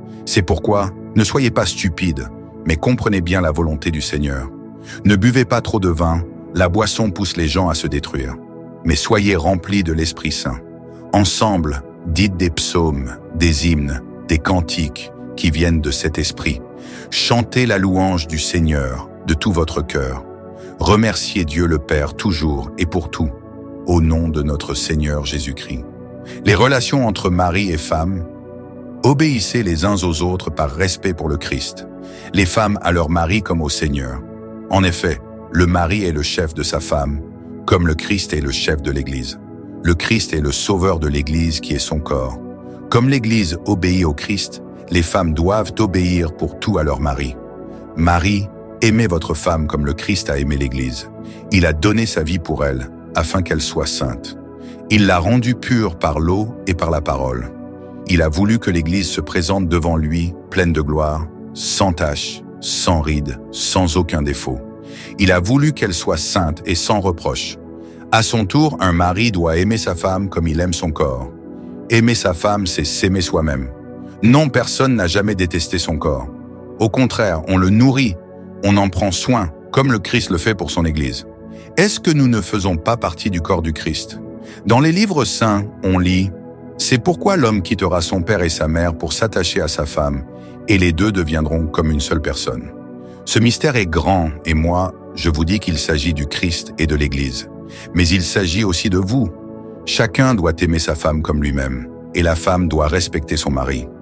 C'est pourquoi, ne soyez pas stupides, mais comprenez bien la volonté du Seigneur. Ne buvez pas trop de vin, la boisson pousse les gens à se détruire. Mais soyez remplis de l'Esprit Saint. Ensemble, dites des psaumes, des hymnes, des cantiques qui viennent de cet esprit. Chantez la louange du Seigneur de tout votre cœur. Remerciez Dieu le Père toujours et pour tout, au nom de notre Seigneur Jésus-Christ. Les relations entre mari et femme, obéissez les uns aux autres par respect pour le Christ. Les femmes à leur mari comme au Seigneur. En effet, le mari est le chef de sa femme, comme le Christ est le chef de l'Église. Le Christ est le sauveur de l'Église qui est son corps. Comme l'Église obéit au Christ, les femmes doivent obéir pour tout à leur mari. Marie, aimez votre femme comme le Christ a aimé l'Église. Il a donné sa vie pour elle, afin qu'elle soit sainte. Il l'a rendue pure par l'eau et par la parole. Il a voulu que l'Église se présente devant lui, pleine de gloire, sans tache, sans ride, sans aucun défaut. Il a voulu qu'elle soit sainte et sans reproche. À son tour, un mari doit aimer sa femme comme il aime son corps. Aimer sa femme, c'est s'aimer soi-même. Non, personne n'a jamais détesté son corps. Au contraire, on le nourrit, on en prend soin, comme le Christ le fait pour son Église. Est-ce que nous ne faisons pas partie du corps du Christ? Dans les livres saints, on lit « C'est pourquoi l'homme quittera son père et sa mère pour s'attacher à sa femme, et les deux deviendront comme une seule personne. » Ce mystère est grand, et moi, je vous dis qu'il s'agit du Christ et de l'Église. Mais il s'agit aussi de vous. Chacun doit aimer sa femme comme lui-même, et la femme doit respecter son mari.